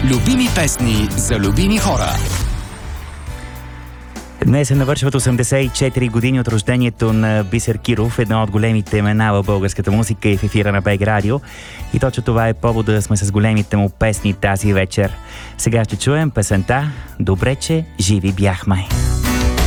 Любими песни за любими хора. Днес се навършват 84 години от рождението на Бисер Киров, едно от големите имена в българската музика и в ефира на БГ Радио. И точно това е повод да сме с големите му песни тази вечер. Сега ще чуем песента «Добре, че живи бяхме».